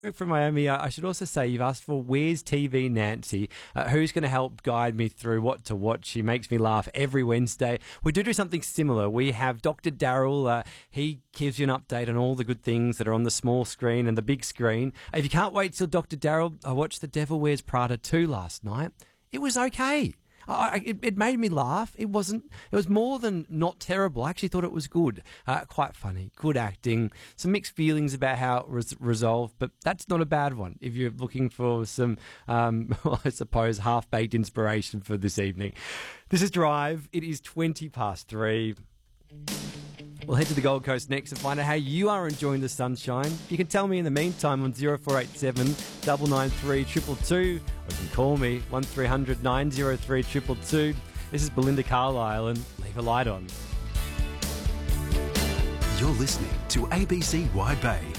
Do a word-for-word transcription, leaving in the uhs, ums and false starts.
From Miami, uh, I should also say you've asked for Where's T V Nancy, uh, who's going to help guide me through what to watch. She makes me laugh every Wednesday. We do do something similar. We have Doctor Daryl. Uh, he gives you an update on all the good things that are on the small screen and the big screen. If you can't wait till Doctor Daryl, I watched The Devil Wears Prada two last night. It was okay. I, it, it made me laugh. It wasn't. It was more than not terrible. I actually thought it was good. Uh, quite funny. Good acting. Some mixed feelings about how it was resolved, but that's not a bad one if you're looking for some, um, I suppose, half-baked inspiration for this evening. This is Drive. It is twenty past three. We'll head to the Gold Coast next and find out how you are enjoying the sunshine. You can tell me in the meantime on zero four eight seven, nine nine three, two two two, or you can call me one three hundred, nine oh three, two two two. This is Belinda Carlisle and Leave a Light On. You're listening to A B C Wide Bay.